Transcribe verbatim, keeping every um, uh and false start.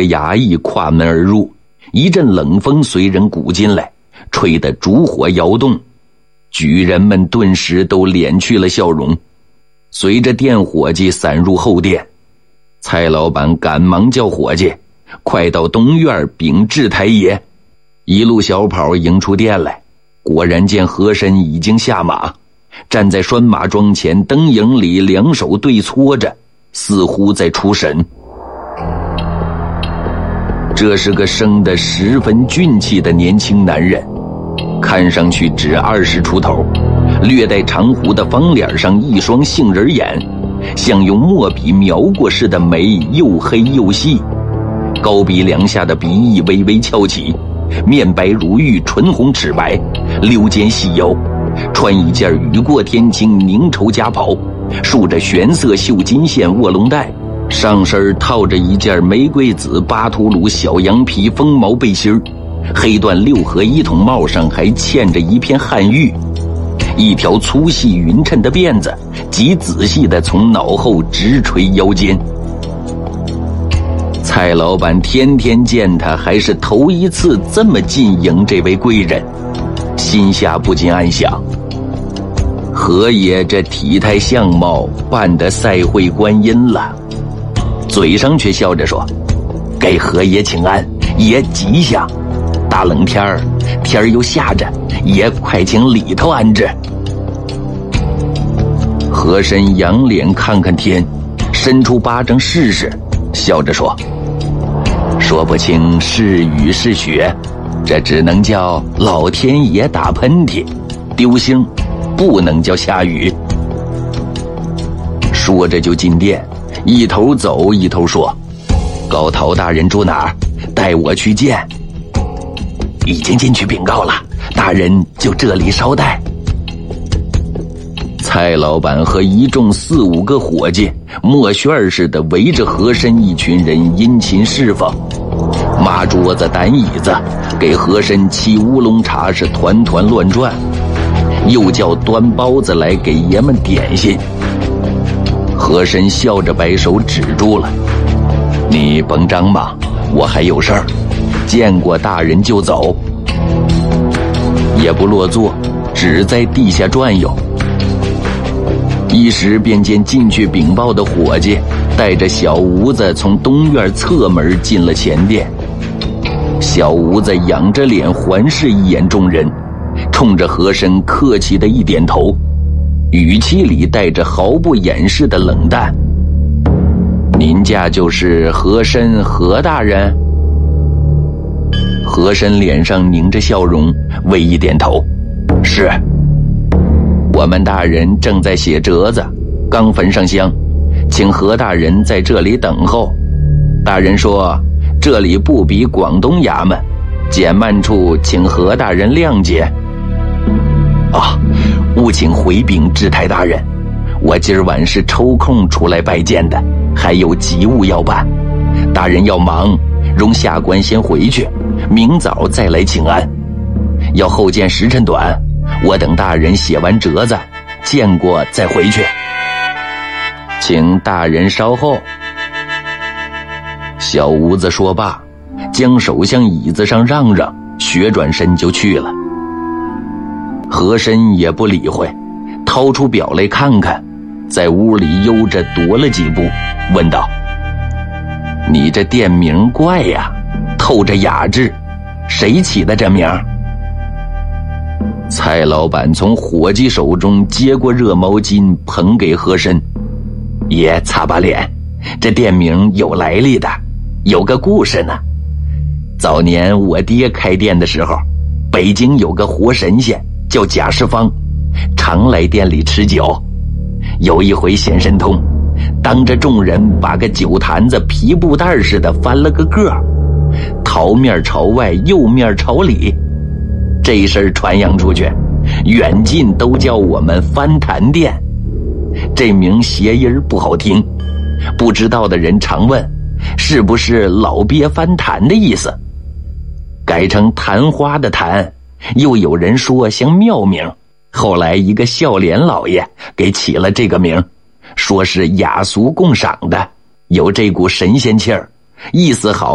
衙役跨门而入，一阵冷风随人鼓进来，吹得烛火摇动，举人们顿时都敛去了笑容，随着店伙计散入后殿。蔡老板赶忙叫伙计快到东院禀智太爷，一路小跑迎出店来，果然见和珅已经下马，站在拴马桩前灯影里，两手对搓着，似乎在出神。这是个生得十分俊气的年轻男人，看上去只二十出头，略带长胡的方脸上一双杏仁眼，像用墨笔描过似的眉又黑又细，高鼻梁下的鼻翼微微翘起，面白如玉，唇红齿白，溜肩细腰，穿一件雨过天晴凝绸夹袍，束着玄色绣金线卧龙带，上身套着一件玫瑰紫巴图鲁小羊皮风毛背心，黑缎六合一筒帽上还嵌着一片汉玉，一条粗细匀称的辫子极仔细地从脑后直垂腰间。蔡老板天天见他，还是头一次这么近迎这位贵人，心下不禁暗想，何爷这体态相貌办得赛会观音了，嘴上却笑着说，给何爷请安，爷吉祥，大冷天儿，天儿又下着，爷快请里头安置。和珅仰脸看看天，伸出巴掌试试，笑着说，说不清是雨是雪，这只能叫老天爷打喷嚏，丢星，不能叫下雨。说着就进店，一头走一头说，高陶大人住哪儿？带我去见。已经进去禀告了，大人就这里稍待。蔡老板和一众四五个伙计墨旋似的围着和珅一群人殷勤侍奉，抹桌子掸椅子，给和珅沏乌龙茶是团团乱转，又叫端包子来给爷们点心。和珅笑着摆手止住了，你甭张忙，我还有事儿，见过大人就走。也不落座，只在地下转悠。一时便见进去禀报的伙计带着小吴子从东院侧门进了前殿。小吴子仰着脸环视一眼众人，冲着和珅客气的一点头，语气里带着毫不掩饰的冷淡。您家就是和珅何大人？和珅脸上凝着笑容，微一点头，是。我们大人正在写折子，刚焚上香，请何大人在这里等候。大人说这里不比广东衙门，减慢处请何大人谅解。啊，务请回禀智太大人，我今儿晚是抽空出来拜见的，还有急务要办。大人要忙，容下官先回去，明早再来请安。要后见时辰短，我等大人写完折子，见过再回去。请大人稍后。小吴子说罢，将手向椅子上让让，旋转身就去了。和珅也不理会，掏出表来看看，在屋里悠着踱了几步，问道，你这店名怪呀，透着雅致，谁起的这名？蔡老板从伙计手中接过热毛巾，捧给和珅，爷擦把脸，这店名有来历的，有个故事呢。早年我爹开店的时候，北京有个活神仙叫贾世芳，常来店里吃酒。有一回显神通，当着众人把个酒坛子皮布袋似的翻了个个，桃面朝外，右面朝里。这事儿传扬出去，远近都叫我们翻坛店。这名谐音不好听，不知道的人常问，是不是老鳖翻坛的意思？改成昙花的昙，又有人说像庙名，后来一个孝廉老爷给起了这个名，说是雅俗共赏的，有这股神仙气儿，意思好。